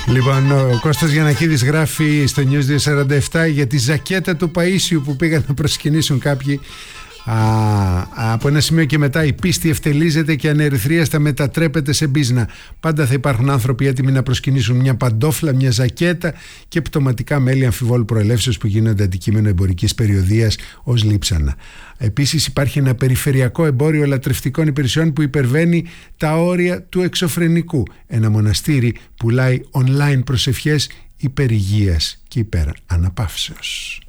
Λοιπόν, ο Κώστας Γιαννακίδης γράφει στο News 247 για τη ζακέτα του Παΐσιου που πήγαν να προσκυνήσουν κάποιοι. Από ένα σημείο και μετά η πίστη ευτελίζεται και ανερυθρίαστα μετατρέπεται σε μπίζνα. Πάντα θα υπάρχουν άνθρωποι έτοιμοι να προσκυνήσουν μια παντόφλα, μια ζακέτα και πτωματικά μέλη αμφιβόλου προελεύσεως που γίνονται αντικείμενο εμπορικής περιοδείας ως λείψανα. Επίσης υπάρχει ένα περιφερειακό εμπόριο λατρευτικών υπηρεσιών που υπερβαίνει τα όρια του εξωφρενικού. Ένα μοναστήρι πουλάει online προσευχές υπερ υγείας και υπερ αναπαύσεως.